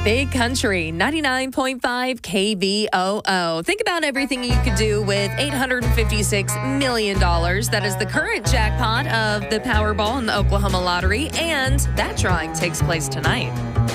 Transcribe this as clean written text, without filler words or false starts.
Big Country, 99.5 KVOO. Think about everything you could do with $856 million. That is the current jackpot of the Powerball in the Oklahoma Lottery, and that drawing takes place tonight.